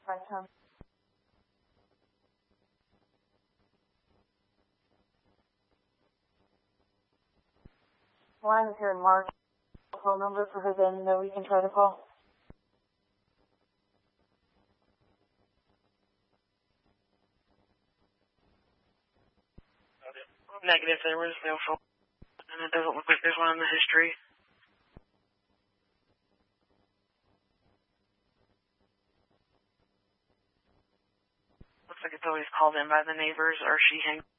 Right, Tom. Line is here in March. Phone number for her then that we can try to call. Negative, there was no phone, and it doesn't look like there's one in the history. Looks like it's always called in by the neighbors, or she hangs